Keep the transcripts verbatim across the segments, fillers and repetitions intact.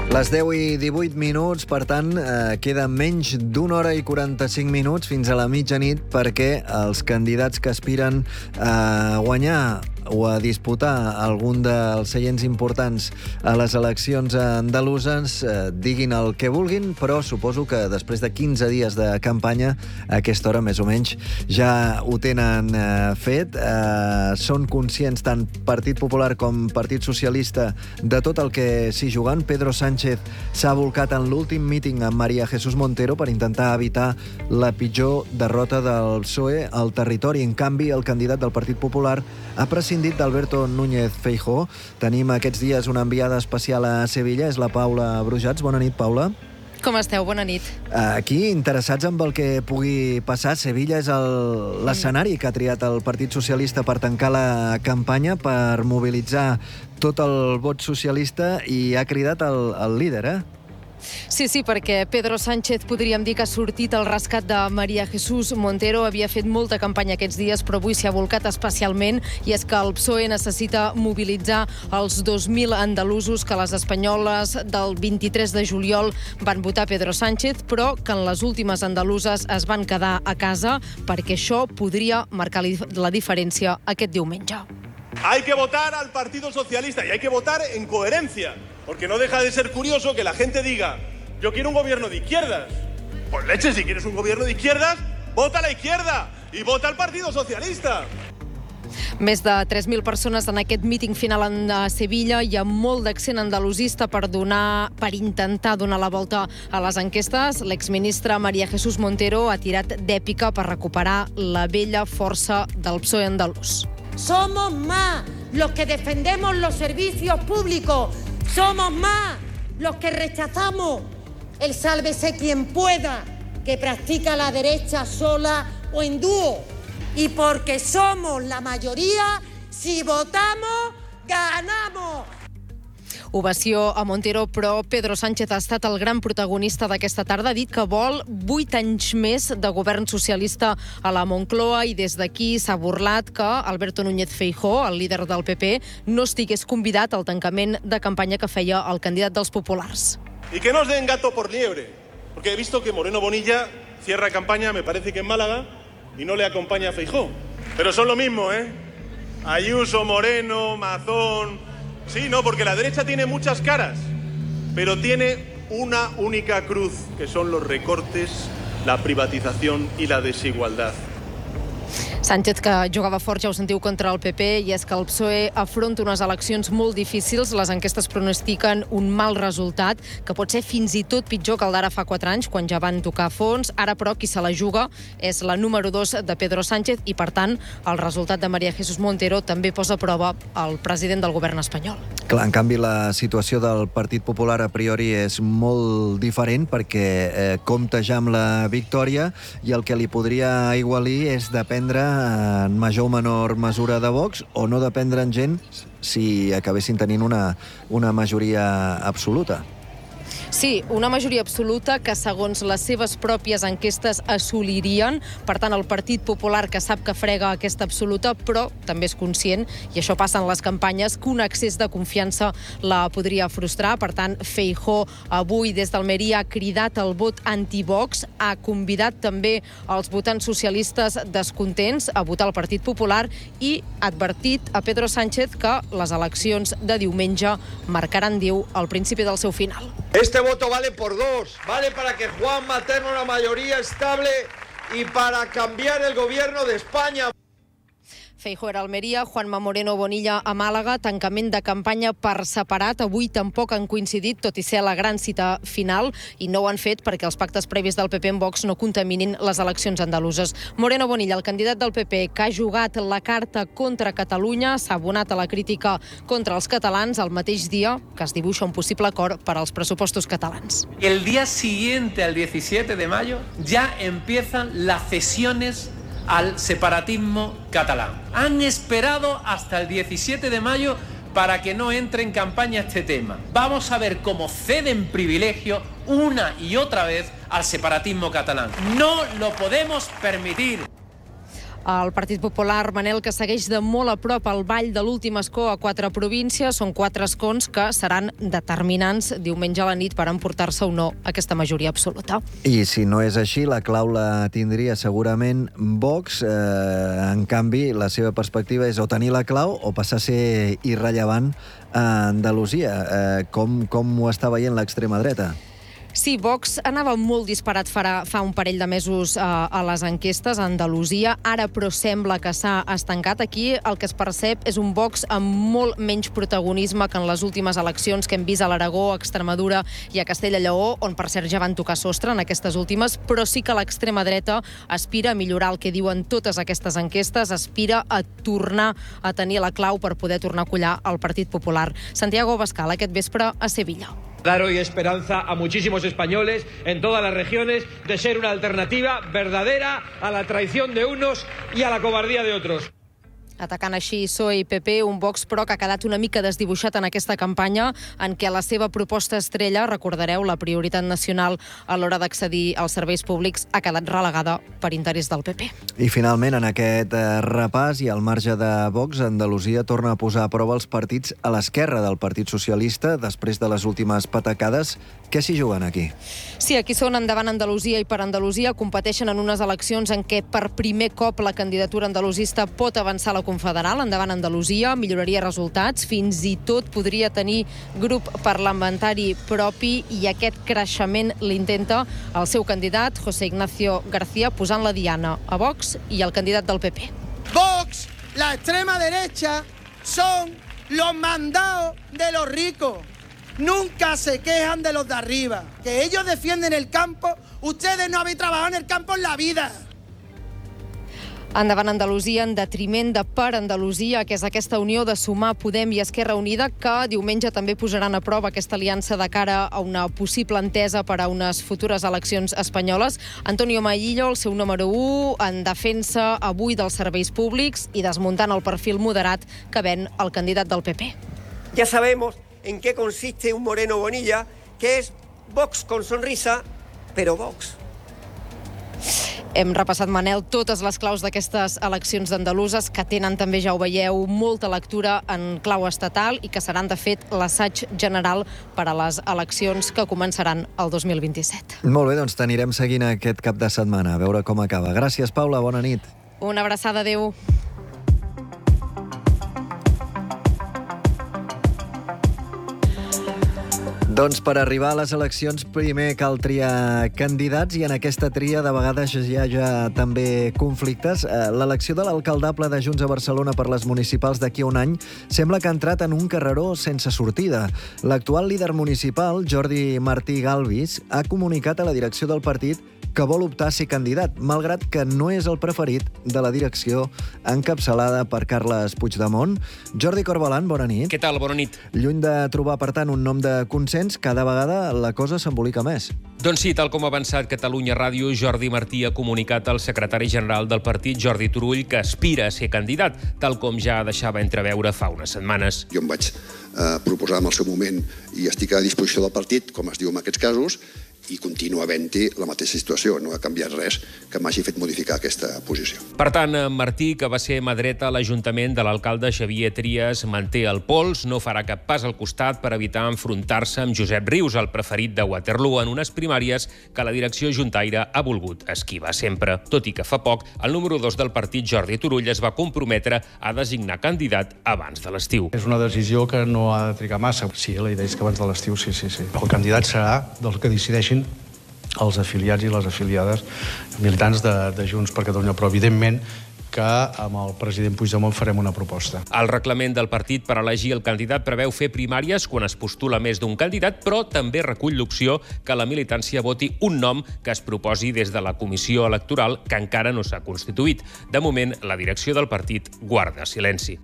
Les deu i divuit minuts, per tant, eh, queda menys d'una hora i quaranta-cinc minuts fins a la mitjanit perquè els candidats que aspiren a guanyar o a disputar algun dels seients importants a les eleccions andaluses eh, diguin el que vulguin, però suposo que després de quinze dies de campanya, a aquesta hora més o menys, ja ho tenen eh, fet. Eh, són conscients tant Partit Popular com Partit Socialista de tot el que s'hi juguen. Pedro Sánchez s'ha volcat en l'últim míting amb María Jesús Montero per intentar evitar la pitjor derrota del P S O E al territori. En canvi, el candidat del Partit Popular ha prescindit d'Alberto Núñez Feijóo. Tenim aquests dies una enviada especial a Sevilla, és la Paula Brujats. Bona nit, Paula. Com esteu? Bona nit. Aquí, interessats en el que pugui passar. Sevilla és el- l'escenari que ha triat el Partit Socialista per tancar la campanya, per mobilitzar tot el vot socialista, i ha cridat el, el líder, eh? Sí, sí, perquè Pedro Sánchez podríem dir que ha sortit al rescat de María Jesús Montero. Havia fet molta campanya aquests dies, però avui s'hi ha volcat especialment, i és que el P S O E necessita mobilitzar els dos mil andalusos que les espanyoles del vint-i-tres de juliol van votar Pedro Sánchez, però que en les últimes andaluses es van quedar a casa, perquè això podria marcar la diferència aquest diumenge. Hay que votar al Partido Socialista y hay que votar en coherencia, porque no deja de ser curioso que la gente diga: yo quiero un gobierno de izquierdas. Pues leche, si quieres un gobierno de izquierdas, vota a la izquierda y vota al Partido Socialista. Més de tres mil persones en aquest míting final a Sevilla. Hi ha molt d'accent andalusista per donar, per intentar donar la volta a les enquestes. L'exministra María Jesús Montero ha tirat d'èpica per recuperar la vella força del P S O E andalús. Somos más los que defendemos los servicios públicos. Somos más los que rechazamos el sálvese quien pueda que practica la derecha sola o en dúo. Y porque somos la mayoría, si votamos, ganamos. Ovació a Montero, però Pedro Sánchez ha estat el gran protagonista d'aquesta tarda. Ha dit que vol vuit anys més de govern socialista a la Moncloa, i des d'aquí s'ha burlat que Alberto Núñez Feijóo, el líder del P P, no estigués convidat al tancament de campanya que feia el candidat dels populars. Y que no os den gato por liebre, porque he visto que Moreno Bonilla cierra campaña, me parece que en Málaga, y no le acompaña a Feijóo. Pero son lo mismo, ¿eh? Ayuso, Moreno, Mazón... Sí, no, porque la derecha tiene muchas caras, pero tiene una única cruz, que son los recortes, la privatización y la desigualdad. Sánchez, que jugava fort, ja ho sentiu, contra el P P, i és que el P S O E afronta unes eleccions molt difícils. Les enquestes pronostiquen un mal resultat, que pot ser fins i tot pitjor que el d'ara fa quatre anys, quan ja van tocar fons. Ara, però, qui se la juga és la número dos de Pedro Sánchez, i, per tant, el resultat de María Jesús Montero també posa a prova el president del govern espanyol. Clar, en canvi, la situació del Partit Popular a priori és molt diferent, perquè eh, compta ja amb la victòria, i el que li podria aigualir és dependre en major o menor mesura de Vox, o no dependre en gens si acabessin tenint una, una majoria absoluta. Sí, una majoria absoluta que, segons les seves pròpies enquestes, assolirien. Per tant, el Partit Popular, que sap que frega aquesta absoluta, però també és conscient, i això passa en les campanyes, que un excés de confiança la podria frustrar. Per tant, Feijóo avui des d'Almeria ha cridat el vot anti-Vox, ha convidat també els votants socialistes descontents a votar el Partit Popular, i ha advertit a Pedro Sánchez que les eleccions de diumenge marcaran, diu, el principi del seu final. Este voto vale por dos, vale para que Juanma tenga una mayoría estable y para cambiar el gobierno de España. Feijóo era a Almeria, Juanma Moreno Bonilla a Màlaga, tancament de campanya per separat. Avui tampoc han coincidit, tot i ser la gran cita final, i no ho han fet perquè els pactes previs del P P en Vox no contaminin les eleccions andaluses. Moreno Bonilla, el candidat del P P, que ha jugat la carta contra Catalunya, s'ha abonat a la crítica contra els catalans el mateix dia que es dibuixa un possible acord per als pressupostos catalans. El día siguiente, al diecisiete de mayo, ya empiezan las cesiones al separatismo catalán. Han esperado hasta el diecisiete de mayo para que no entre en campaña este tema. Vamos a ver cómo ceden privilegio una y otra vez al separatismo catalán. No lo podemos permitir. El Partit Popular, Manel, que segueix de molt a prop el ball de l'últim escó a quatre províncies. Són quatre escons que seran determinants diumenge a la nit per emportar-se o no aquesta majoria absoluta. I si no és així, la clau la tindria segurament Vox. Eh, en canvi, la seva perspectiva és o tenir la clau o passar a ser irrellevant a Andalusia. Eh, com, com ho està veient l'extrema dreta? Sí, Vox anava molt disparat fa, fa un parell de mesos eh, a les enquestes a Andalusia. Ara, però, sembla que s'ha estancat. Aquí el que es percep és un Vox amb molt menys protagonisme que en les últimes eleccions que hem vist a l'Aragó, a Extremadura i a Castella i Lleó, on, per cert, ja van tocar sostre en aquestes últimes, però sí que l'extrema dreta aspira a millorar el que diuen totes aquestes enquestes, aspira a tornar a tenir la clau per poder tornar a collar el Partit Popular. Santiago Abascal, aquest vespre a Sevilla. Dar hoy esperanza a muchísimos españoles en todas las regiones de ser una alternativa verdadera a la traición de unos y a la cobardía de otros. Atacant així P S O E i P P, un Vox, però, que ha quedat una mica desdibuixat en aquesta campanya, en què la seva proposta estrella, recordareu, la prioritat nacional a l'hora d'accedir als serveis públics, ha quedat relegada per interès del P P. I finalment, en aquest eh, repàs i al marge de Vox, Andalusia torna a posar a prova els partits a l'esquerra del Partit Socialista després de les últimes patacades. Què s'hi juguen aquí? Sí, aquí són Endavant Andalusia i Per Andalusia, competeixen en unes eleccions en què per primer cop la candidatura andalusista pot avançar a la confederal. Endavant Andalusia milloraria resultats, fins i tot podria tenir grup parlamentari propi, i aquest creixement l'intenta el seu candidat, José Ignacio García, posant la diana a Vox i el candidat del P P. Vox, la extrema derecha, son los mandados de los ricos. Nunca se quejan de los de arriba. Que ellos defienden el campo. Ustedes no habéis trabajado en el campo en la vida. Endavant Andalusia en detriment de Per Andalusia, que és aquesta unió de Sumar, Podem i Esquerra Unida, que diumenge també posaran a prova aquesta aliança de cara a una possible entesa per a unes futures eleccions espanyoles. Antonio Maillo, el seu número u, en defensa avui dels serveis públics i desmuntant el perfil moderat que ven el candidat del P P. Ya sabemos en qué consiste un Moreno Bonilla, que es Vox con sonrisa, pero Vox. Hem repassat, Manel, totes les claus d'aquestes eleccions andaluses, que tenen també, ja ho veieu, molta lectura en clau estatal i que seran, de fet, l'assaig general per a les eleccions que començaran el dos mil vint-i-set. Molt bé, doncs t'anirem seguint aquest cap de setmana, a veure com acaba. Gràcies, Paula, bona nit. Una abraçada, adéu. Doncs per arribar a les eleccions primer cal triar candidats, i en aquesta tria de vegades hi ha ja també conflictes. L'elecció de l'alcaldable de Junts a Barcelona per les municipals d'aquí a un any sembla que ha entrat en un carreró sense sortida. L'actual líder municipal, Jordi Martí Galvis, ha comunicat a la direcció del partit que vol optar a ser candidat, malgrat que no és el preferit de la direcció encapçalada per Carles Puigdemont. Jordi Corbalan, bona nit. Què tal? Bona nit. Lluny de trobar, per tant, un nom de consens, cada vegada la cosa s'embolica més. Doncs sí, tal com ha avançat Catalunya Ràdio, Jordi Martí ha comunicat al secretari general del partit, Jordi Turull, que aspira a ser candidat, tal com ja deixava entreveure fa unes setmanes. Jo em vaig eh, proposar en el seu moment i estic a disposició del partit, com es diu en aquests casos, i continua havent-hi la mateixa situació. No ha canviat res que m'hagi fet modificar aquesta posició. Per tant, Martí, que va ser mà dreta a l'Ajuntament de l'alcalde Xavier Trias, manté el pols, no farà cap pas al costat per evitar enfrontar-se amb Josep Rius, el preferit de Waterloo, en unes primàries que la direcció juntaire ha volgut esquivar sempre. Tot i que fa poc, el número dos del partit, Jordi Turull, es va comprometre a designar candidat abans de l'estiu. És una decisió que no ha de trigar massa. Sí, la idea és que abans de l'estiu, sí, sí, sí. El candidat serà dels que decideixin els afiliats i les afiliades militants de, de Junts per Catalunya, però evidentment que amb el president Puigdemont farem una proposta. El reglament del partit per elegir el candidat preveu fer primàries quan es postula més d'un candidat, però també recull l'opció que la militància voti un nom que es proposi des de la comissió electoral, que encara no s'ha constituït. De moment, la direcció del partit guarda silenci.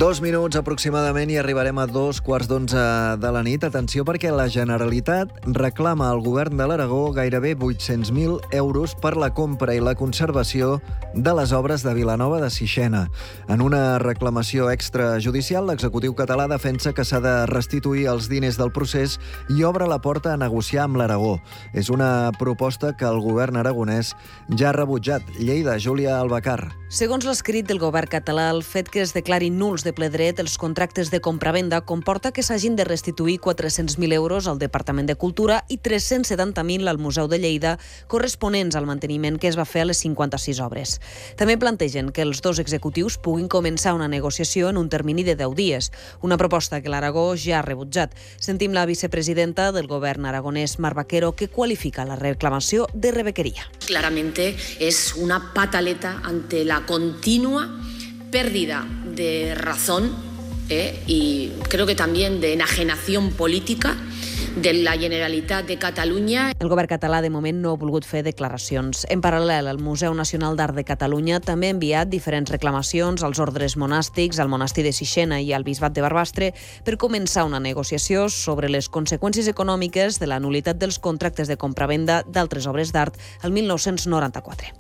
Dos minuts aproximadament i arribarem a dos quarts d'onze de la nit. Atenció, perquè la Generalitat reclama al govern de l'Aragó gairebé vuit-cents mil euros per la compra i la conservació de les obres de Vilanova de Sixena. En una reclamació extrajudicial, l'executiu català defensa que s'ha de restituir els diners del procés i obre la porta a negociar amb l'Aragó. És una proposta que el govern aragonès ja ha rebutjat. Lleida, Júlia Albacar. Segons l'escrit del govern català, el fet que es declarin nuls de ple dret els contractes de compravenda comporta que s'hagin de restituir quatre-cents mil euros al Departament de Cultura i tres-cents setanta mil al Museu de Lleida, corresponents al manteniment que es va fer a les cinquanta-sis obres. També plantegen que els dos executius puguin començar una negociació en un termini de deu dies, una proposta que l'Aragó ja ha rebutjat. Sentim la vicepresidenta del govern aragonès, Mar Vaquero, que qualifica la reclamació de rebequería. Claramente es una pataleta ante la continua pérdida de razón eh, y creo que también de enajenación política de la Generalitat de Catalunya. El govern català de moment no ha volgut fer declaracions. En paral·lel, el Museu Nacional d'Art de Catalunya també ha enviat diferents reclamacions als ordres monàstics, al monestir de Sixena i al bisbat de Barbastre per començar una negociació sobre les conseqüències econòmiques de la nul·litat dels contractes de compravenda d'altres obres d'art el mil nou-cents noranta-quatre.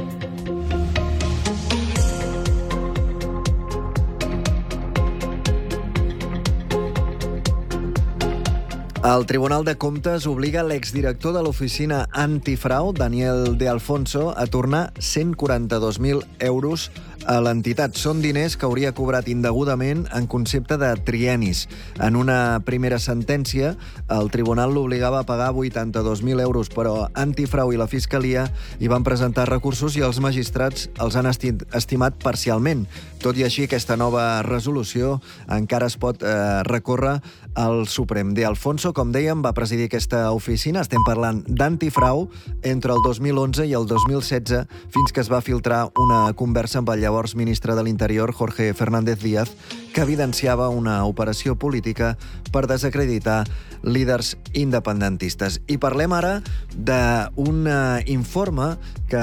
El Tribunal de Comptes obliga l'exdirector de l'oficina antifrau, Daniel De Alfonso, a tornar cent quaranta-dos mil euros a l'entitat. Són diners que hauria cobrat indegudament en concepte de triennis. En una primera sentència, el tribunal l'obligava a pagar vuitanta-dos mil euros, però Antifrau i la Fiscalia hi van presentar recursos i els magistrats els han esti estimat parcialment. Tot i així, aquesta nova resolució encara es pot eh, recórrer al Suprem. De Alfonso, com dèiem, va presidir aquesta oficina. Estem parlant d'Antifrau entre el dos mil onze i el dos mil setze, fins que es va filtrar una conversa amb el llavors ministre de l'Interior, Jorge Fernández Díaz, que evidenciava una operació política per desacreditar líders independentistes. I parlem ara d'un informe que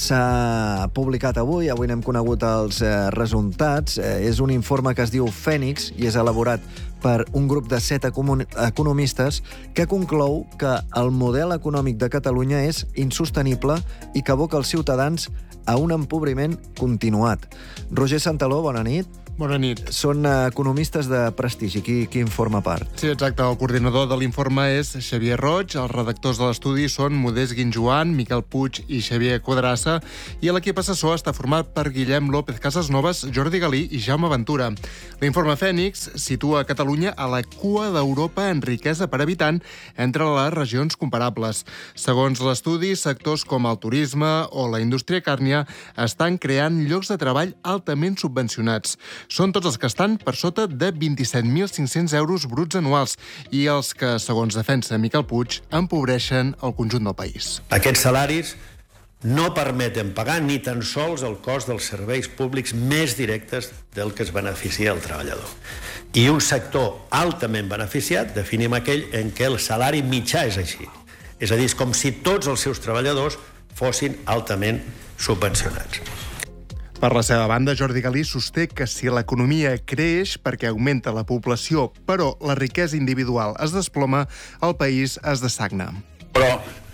s'ha publicat avui. Avui n'hem conegut els resultats. És un informe que es diu Fènix i és elaborat per un grup de set economistes que conclou que el model econòmic de Catalunya és insostenible i que aboca els ciutadans a un empobriment continuat. Roger Santaló, bona nit. Bona nit. Són economistes de prestigi. Qui, qui en forma part? Sí, exacte. El coordinador de l'informe és Xavier Roig. Els redactors de l'estudi són Modest Guinjoan, Miquel Puig i Xavier Quadrassa. I l'equip assessor està format per Guillem López Casasnovas, Jordi Galí i Jaume Ventura. L'informe Fènix situa Catalunya a la cua d'Europa en riquesa per habitant entre les regions comparables. Segons l'estudi, sectors com el turisme o la indústria càrnia estan creant llocs de treball altament subvencionats. Són tots els que estan per sota de vint-i-set mil cinc-cents euros bruts anuals i els que, segons defensa Miquel Puig, empobreixen el conjunt del país. Aquests salaris no permeten pagar ni tan sols el cost dels serveis públics més directes del que es beneficia el treballador. I un sector altament beneficiat definim aquell en què el salari mitjà és així. És a dir, és com si tots els seus treballadors fossin altament subvencionats. Per la seva banda, Jordi Galí sosté que si l'economia creix perquè augmenta la població, però la riquesa individual es desploma, el país es dessagna. Però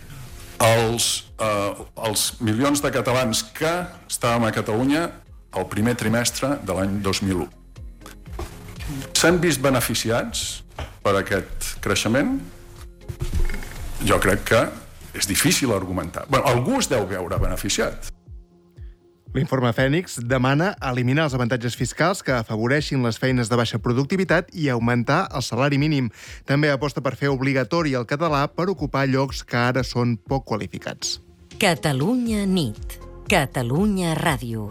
els, eh, els milions de catalans que estàvem a Catalunya el primer trimestre de l'any dos mil u s'han vist beneficiats per aquest creixement? Jo crec que és difícil argumentar. Bé, algú es deu veure beneficiat. L'informe Fènix demana eliminar els avantatges fiscals que afavoreixin les feines de baixa productivitat i augmentar el salari mínim. També aposta per fer obligatori el català per ocupar llocs que ara són poc qualificats. Catalunya nit. Catalunya Ràdio.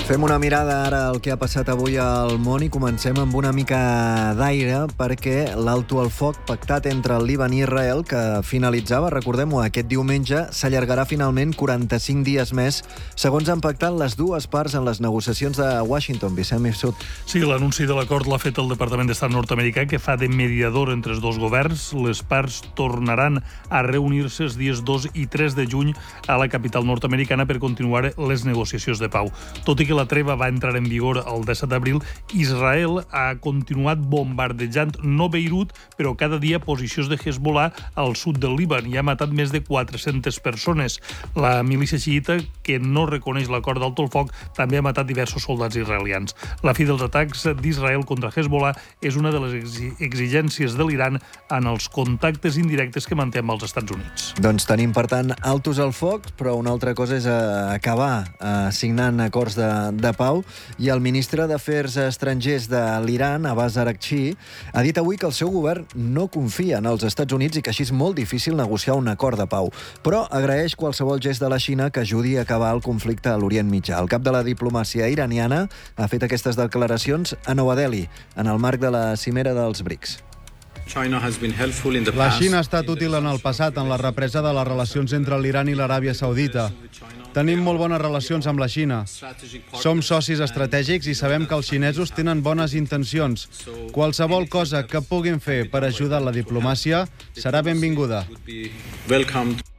Fem una mirada ara al que ha passat avui al món i comencem amb una mica d'aire perquè l'alto al foc pactat entre el Líban i Israel, que finalitzava, recordem-ho, aquest diumenge, s'allargarà finalment quaranta-cinc dies més, segons han pactat les dues parts en les negociacions de Washington. Vicent Mifsud. Sí, l'anunci de l'acord l'ha fet el Departament d'Estat nord-americà, que fa de mediador entre els dos governs. Les parts tornaran a reunir-se els dies dos i tres de juny a la capital nord-americana per continuar les negociacions de pau. Tot i que la treva va entrar en vigor el disset d'abril, Israel ha continuat bombardejant no Beirut, però cada dia posicions de Hezbollah al sud del Líban i ha matat més de quatre-centes persones. La milícia xiïta, que no reconeix l'acord d'alto al foc, també ha matat diversos soldats israelians. La fi dels atacs d'Israel contra Hezbollah és una de les exigències de l'Iran en els contactes indirectes que manté amb els Estats Units. Doncs tenim, per tant, altos al foc, però una altra cosa és acabar signant acords de de pau, i el ministre d'Afers Estrangers de l'Iran, Abbas Araghchi, ha dit avui que el seu govern no confia en els Estats Units i que així és molt difícil negociar un acord de pau. Però agraeix qualsevol gest de la Xina que ajudi a acabar el conflicte a l'Orient Mitjà. El cap de la diplomàcia iraniana ha fet aquestes declaracions a Nova Delhi, en el marc de la cimera dels BRICS. La Xina ha estat útil en el passat en la represa de les relacions entre l'Iran i l'Aràbia Saudita. Tenim molt bones relacions amb la Xina. Som socis estratègics i sabem que els xinesos tenen bones intencions. Qualsevol cosa que puguin fer per ajudar la diplomàcia serà benvinguda.